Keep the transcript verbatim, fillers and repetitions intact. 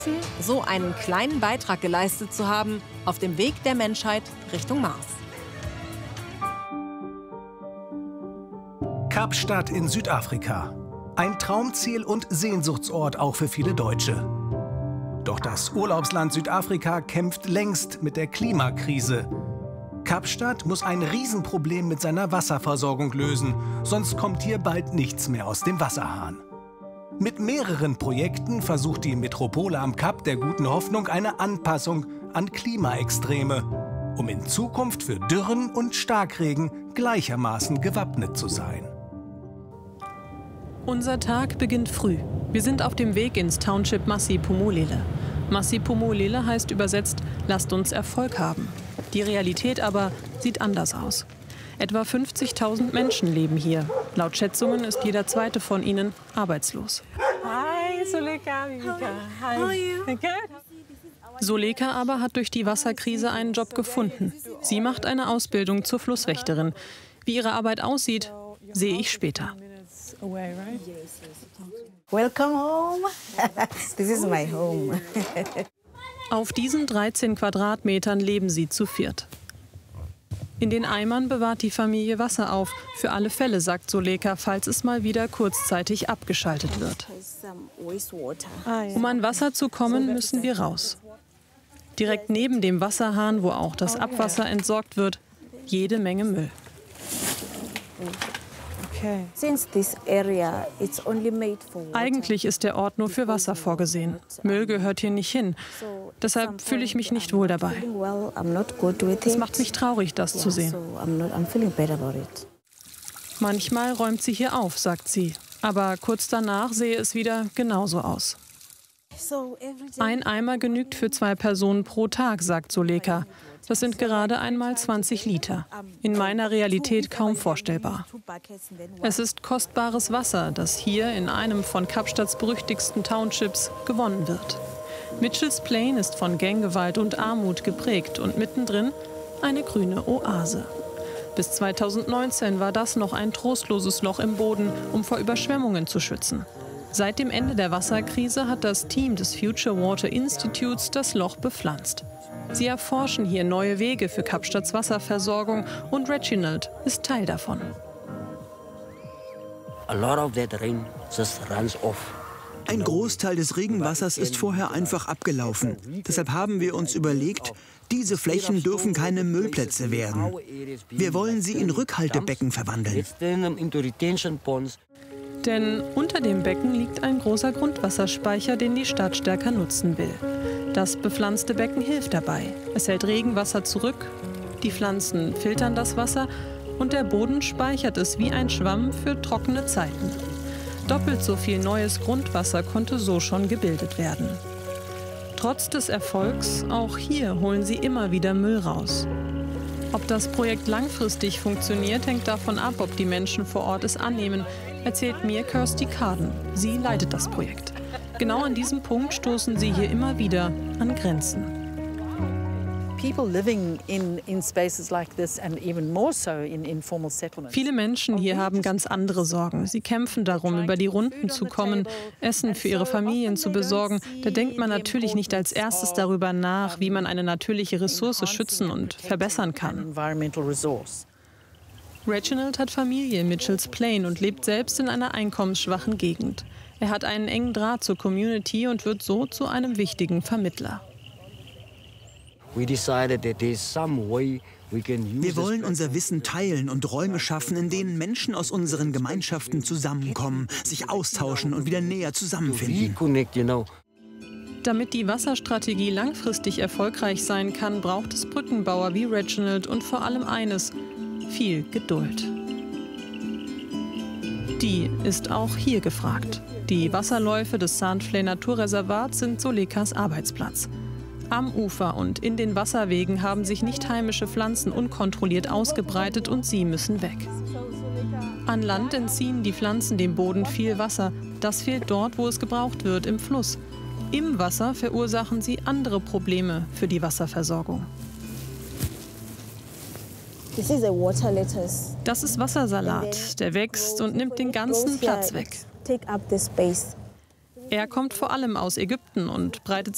so einen kleinen Beitrag geleistet zu haben auf dem Weg der Menschheit Richtung Mars. Kapstadt in Südafrika. Ein Traumziel und Sehnsuchtsort auch für viele Deutsche. Doch das Urlaubsland Südafrika kämpft längst mit der Klimakrise. Kapstadt muss ein Riesenproblem mit seiner Wasserversorgung lösen, sonst kommt hier bald nichts mehr aus dem Wasserhahn. Mit mehreren Projekten versucht die Metropole am Kap der Guten Hoffnung eine Anpassung an Klimaextreme, um in Zukunft für Dürren und Starkregen gleichermaßen gewappnet zu sein. Unser Tag beginnt früh. Wir sind auf dem Weg ins Township Masiphumelele. Masiphumelele heißt übersetzt, lasst uns Erfolg haben. Die Realität aber sieht anders aus. Etwa fünfzigtausend Menschen leben hier. Laut Schätzungen ist jeder zweite von ihnen arbeitslos. Hi, Suleka. Hi. How are you? Good. Suleka aber hat durch die Wasserkrise einen Job gefunden. Sie macht eine Ausbildung zur Flusswächterin. Wie ihre Arbeit aussieht, sehe ich später. Welcome home. This is my home. Auf diesen dreizehn Quadratmetern leben sie zu viert. In den Eimern bewahrt die Familie Wasser auf. Für alle Fälle, sagt Suleka, falls es mal wieder kurzzeitig abgeschaltet wird. Um an Wasser zu kommen, müssen wir raus. Direkt neben dem Wasserhahn, wo auch das Abwasser entsorgt wird, jede Menge Müll. Eigentlich ist der Ort nur für Wasser vorgesehen. Müll gehört hier nicht hin. Deshalb fühle ich mich nicht wohl dabei. Es macht mich traurig, das zu sehen. Manchmal räumt sie hier auf, sagt sie. Aber kurz danach sehe es wieder genauso aus. Ein Eimer genügt für zwei Personen pro Tag, sagt Suleka. Das sind gerade einmal zwanzig Liter. In meiner Realität kaum vorstellbar. Es ist kostbares Wasser, das hier in einem von Kapstadts berüchtigsten Townships gewonnen wird. Mitchells Plain ist von Ganggewalt und Armut geprägt und mittendrin eine grüne Oase. Bis zweitausendneunzehn war das noch ein trostloses Loch im Boden, um vor Überschwemmungen zu schützen. Seit dem Ende der Wasserkrise hat das Team des Future Water Institutes das Loch bepflanzt. Sie erforschen hier neue Wege für Kapstadts Wasserversorgung und Reginald ist Teil davon. Ein Großteil des Regenwassers ist vorher einfach abgelaufen. Deshalb haben wir uns überlegt, diese Flächen dürfen keine Müllplätze werden. Wir wollen sie in Rückhaltebecken verwandeln. Denn unter dem Becken liegt ein großer Grundwasserspeicher, den die Stadt stärker nutzen will. Das bepflanzte Becken hilft dabei. Es hält Regenwasser zurück, die Pflanzen filtern das Wasser und der Boden speichert es wie ein Schwamm für trockene Zeiten. Doppelt so viel neues Grundwasser konnte so schon gebildet werden. Trotz des Erfolgs, auch hier holen sie immer wieder Müll raus. Ob das Projekt langfristig funktioniert, hängt davon ab, ob die Menschen vor Ort es annehmen, erzählt mir Kirsty Carden. Sie leitet das Projekt. Genau an diesem Punkt stoßen sie hier immer wieder an Grenzen. Viele Menschen hier haben ganz andere Sorgen. Sie kämpfen darum, über die Runden zu kommen, Essen für ihre Familien zu besorgen. Da denkt man natürlich nicht als erstes darüber nach, wie man eine natürliche Ressource schützen und verbessern kann. Reginald hat Familie in Mitchells Plain und lebt selbst in einer einkommensschwachen Gegend. Er hat einen engen Draht zur Community und wird so zu einem wichtigen Vermittler. Wir wollen unser Wissen teilen und Räume schaffen, in denen Menschen aus unseren Gemeinschaften zusammenkommen, sich austauschen und wieder näher zusammenfinden. Damit die Wasserstrategie langfristig erfolgreich sein kann, braucht es Brückenbauer wie Reginald und vor allem eines: viel Geduld. Die ist auch hier gefragt. Die Wasserläufe des Sandflay Naturreservats sind Sulekas Arbeitsplatz. Am Ufer und in den Wasserwegen haben sich nicht heimische Pflanzen unkontrolliert ausgebreitet und sie müssen weg. An Land entziehen die Pflanzen dem Boden viel Wasser. Das fehlt dort, wo es gebraucht wird, im Fluss. Im Wasser verursachen sie andere Probleme für die Wasserversorgung. Das ist Wassersalat. Der wächst und nimmt den ganzen Platz weg. Er kommt vor allem aus Ägypten und breitet